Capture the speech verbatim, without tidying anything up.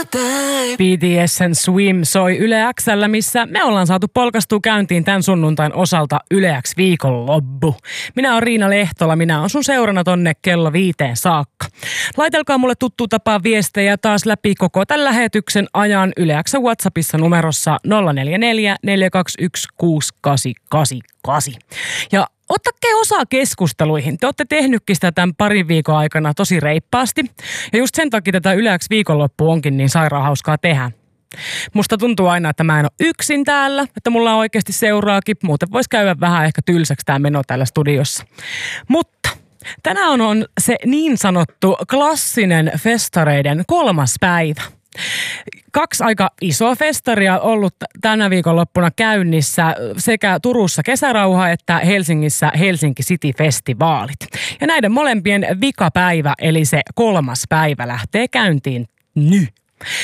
summertime. B T S:n Swim soi Yle X:llä, missä me ollaan saatu polkastua käyntiin tämän sunnuntain osalta Yle X viikonloppu. Minä olen Riina Lehtola, minä olen sun seurana tonne kello viiteen saakka. Laitelkaa mulle tuttu tapaa viestejä taas läpi koko tämän lähetyksen ajan Yle X:n WhatsAppissa numerossa nolla neljä neljä, neljä kaksi yksi, kuusi kahdeksan kahdeksan kahdeksan. Ja ottakaa osaa keskusteluihin. Te olette tehnytkin sitä tämän parin viikon aikana tosi reippaasti. Ja just sen takia tätä Yle X viikonloppu onkin niin sairaan hauskaa tehdä. Musta tuntuu aina, että mä en ole yksin täällä, että mulla on oikeasti seuraakin. Muuten voisi käydä vähän ehkä tylsäksi tämä meno täällä studiossa. Mutta tänään on se niin sanottu klassinen festareiden kolmas päivä. Kaksi aika isoa festaria ollut tänä viikonloppuna käynnissä sekä Turussa Kesärauha että Helsingissä Helsinki City-festivaalit. Ja näiden molempien vikapäivä eli se kolmas päivä lähtee käyntiin nyt.